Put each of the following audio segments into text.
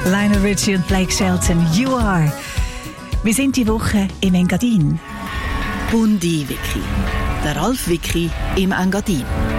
Lionel Richie und Blake Shelton, You Are. Wir sind die Woche im Engadin. Bundi Wiki. Der Ralf Wiki im Engadin.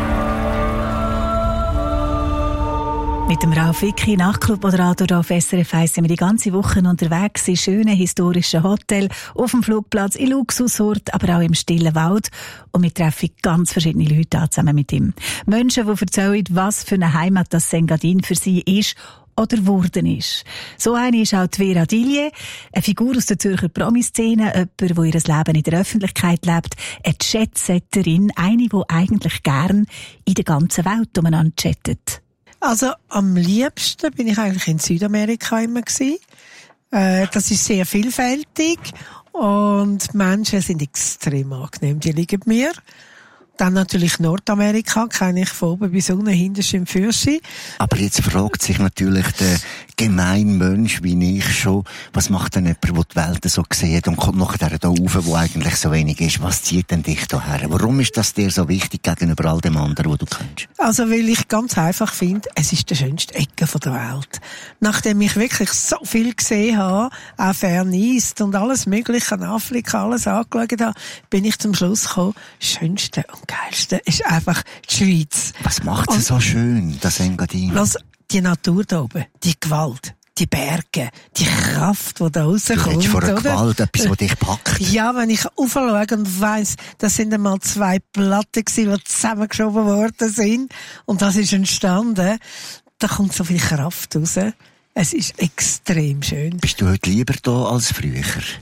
Mit dem Ralf Wiki, Nachtclub-Moderator hier auf SRF 1, sind wir die ganze Woche unterwegs in schönen historischen Hotels, auf dem Flugplatz, in Luxusorten, aber auch im stillen Wald. Und wir treffen ganz verschiedene Leute an, zusammen mit ihm. Menschen, die erzählen, was für eine Heimat das Engadin für sie ist oder geworden ist. So eine ist auch Vera Dillier, eine Figur aus der Zürcher Promi-Szene, jemand, der ihr Leben in der Öffentlichkeit lebt, eine Chatsetterin, eine, die eigentlich gern in der ganzen Welt umeinander chattet. Also am liebsten bin ich eigentlich in Südamerika immer gewesen. Das ist sehr vielfältig und die Menschen sind extrem angenehm, die liegen mir. Dann natürlich Nordamerika, kenne ich von oben bis unten, hinterst im Fürschi. Aber jetzt fragt sich natürlich der gemeine Mensch, wie ich schon, was macht denn jemand, der die Welt so sieht und kommt nachher da rauf, wo eigentlich so wenig ist? Was zieht denn dich da her? Warum ist das dir so wichtig gegenüber all dem anderen, was du kennst? Also, weil ich ganz einfach finde, es ist die schönste Ecke der Welt. Nachdem ich wirklich so viel gesehen habe, auch Fern East und alles Mögliche in Afrika, alles angeschaut habe, bin ich zum Schluss gekommen, das Schönste und Geilste ist einfach die Schweiz. Was macht sie so schön, das Engadin? Die Natur da oben, die Gewalt, die Berge, die Kraft, die da rauskommt. Du redest von einer Gewalt, etwas, das dich packt. Ja, wenn ich aufschaue und weiss, das sind einmal 2 Platten gewesen, die zusammengeschoben worden sind, und das ist entstanden, da kommt so viel Kraft raus. Es ist extrem schön. Bist du heute lieber da als früher?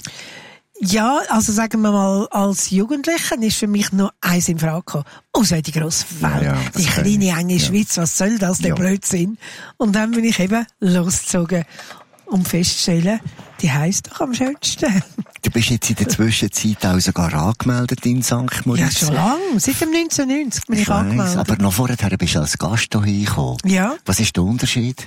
Ja, also sagen wir mal, als Jugendlicher ist für mich nur eins in Frage gekommen. Außer die grosse Welt. Ja, die kleine, enge Schweiz, was soll das, der Blödsinn? Und dann bin ich eben losgezogen, um festzustellen, die heisst doch am schönsten. Du bist jetzt in der Zwischenzeit auch sogar angemeldet in St. Moritz. Ja, schon lange. Seit dem 1990 bin ich angemeldet. Aber noch vorher bist du als Gast hierher gekommen. Ja. Was ist der Unterschied?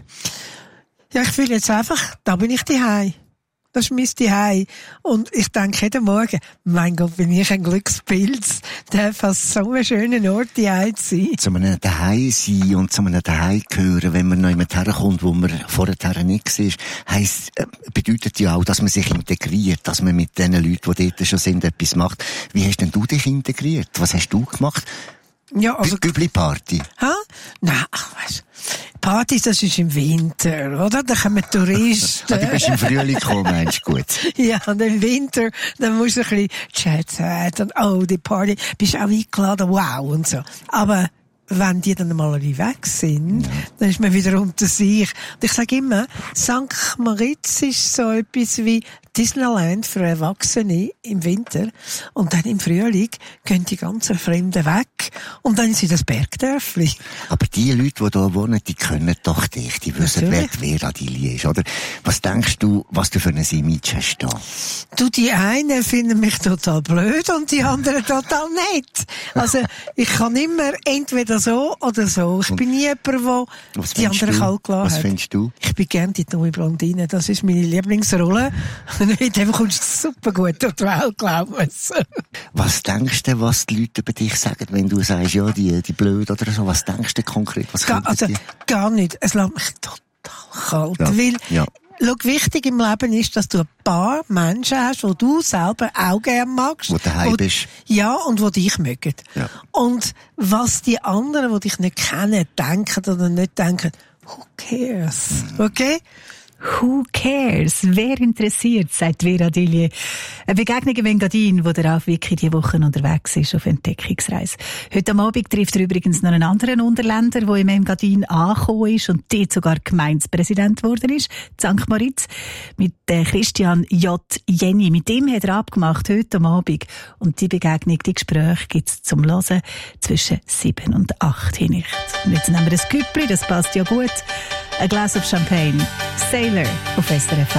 Ja, ich fühle jetzt einfach, da bin ich daheim. Das ist mein Zuhause. Und ich denke jeden Morgen, mein Gott, bin ich ein Glückspilz, darf an so einem schönen Ort daheim sein. Zu einem Daheim sein und zu einem Daheim gehören, wenn man noch jemand herkommt, wo man vorher nicht war, bedeutet ja auch, dass man sich integriert, dass man mit den Leuten, die dort schon sind, etwas macht. Wie hast denn du dich integriert? Was hast du gemacht? Ja, also. Gübli-Party? Nein, weisst Partys, das ist im Winter, oder? Da kommen Touristen. Du bist im Frühling gekommen, meinst du gut? Ja, und im Winter, dann musst du ein bisschen Chat und die Party, bist auch eingeladen, wow, und so. Aber wenn die dann mal alle weg sind, dann ist man wieder unter sich. Und ich sage immer, St. Moritz ist so etwas wie Disneyland für Erwachsene im Winter. Und dann im Frühling gehen die ganzen Fremden weg. Und dann sind das Bergdörfli. Aber die Leute, die hier wohnen, die können doch dich. Die wissen, wer Vera Dillier ist, oder? Was denkst du, was du für ein Image hast da? Du, die einen finden mich total blöd und die anderen total nett. Also, ich kann immer entweder so oder so. Ich bin nie jemand, der die anderen kalt gelassen hat. Was findest du? Ich bin gerne die dumme Blondine. Das ist meine Lieblingsrolle. Mit dem kommst du super gut durch die Welt, glaube ich. Was denkst du, was die Leute über dich sagen, wenn du sagst, ja, die blöd oder so? Was denkst du konkret? Was gar nicht. Es lässt mich total kalt. Weil, schau, wichtig im Leben ist, dass du ein paar Menschen hast, die du selber auch gerne magst. Wo du daheim bist. Ja, und die dich mögen. Ja. Und was die anderen, die dich nicht kennen, denken oder nicht denken, who cares? Okay? Who cares? Wer interessiert, sagt Vera Dillier. Eine Begegnung im Engadin, wo der Ralf Wiki diese Woche unterwegs ist auf Entdeckungsreise. Heute am Abend trifft er übrigens noch einen anderen Unterländer, der im Engadin angekommen ist und dort sogar Gemeindepräsident geworden ist, St. Moritz, mit Christian J. Jenny. Mit dem hat er abgemacht heute am Abend. Und die Begegnung, die Gespräche gibt es zum Hören zwischen 7 und 8 Uhr. Und jetzt nehmen wir ein Küppli, das passt ja gut. Ein Glas of Champagne. Sailor auf SRF.